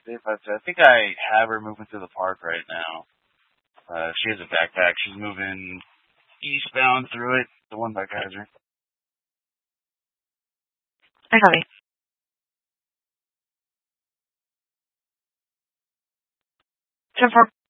I think I have her moving through the park right now. She has a backpack. She's moving eastbound through it. The one by Kaiser. I copy. 10-4.